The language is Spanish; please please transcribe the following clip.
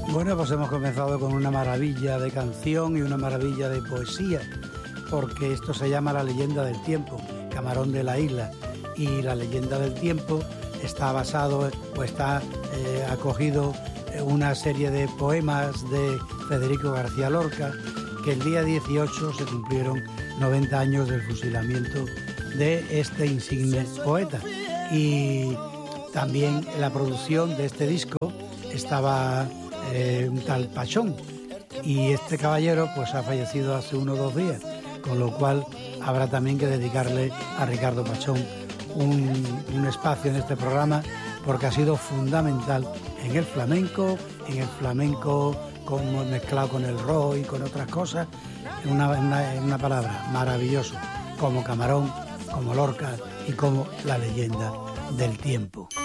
Bueno, pues hemos comenzado con una maravilla de canción y una maravilla de poesía, porque esto se llama La leyenda del tiempo, Camarón de la Isla. Y La leyenda del tiempo está basado, o está acogido una serie de poemas de Federico García Lorca, que el día 18 se cumplieron 90 años del fusilamiento de este insigne poeta. Y también en la producción de este disco estaba un tal Pachón, y este caballero pues ha fallecido hace 1 o 2 días, con lo cual habrá también que dedicarle a Ricardo Pachón un espacio en este programa, porque ha sido fundamental en el flamenco como mezclado con el rock y con otras cosas, una palabra, maravilloso, como Camarón, como Lorca y como La leyenda del tiempo.